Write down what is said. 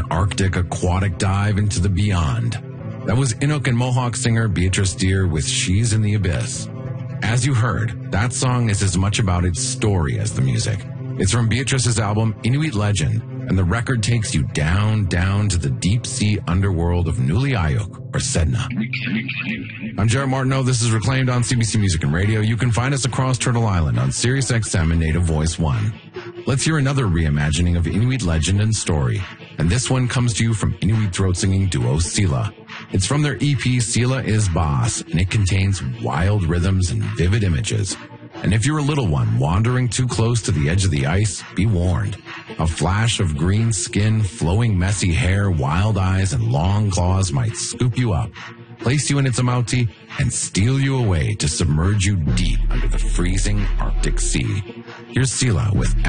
Arctic aquatic dive into the beyond. That was Inuk and Mohawk singer Beatrice Deer with She's in the Abyss. As you heard, that song is as much about its story as the music. It's from Beatrice's album Inuit Legend, and the record takes you down to the deep-sea underworld of Nuliayuk, or Sedna. I'm Jared Martineau. This is Reclaimed on CBC Music and Radio. You can find us across Turtle Island on Sirius XM and Native Voice 1. Let's hear another reimagining of Inuit legend and story, and this one comes to you from Inuit throat-singing duo Sila. It's from their EP Sila is Boss, and it contains wild rhythms and vivid images. And if you're a little one wandering too close to the edge of the ice, be warned. A flash of green skin, flowing messy hair, wild eyes, and long claws might scoop you up, place you in its amauti, and steal you away to submerge you deep under the freezing Arctic Sea. Here's Sila with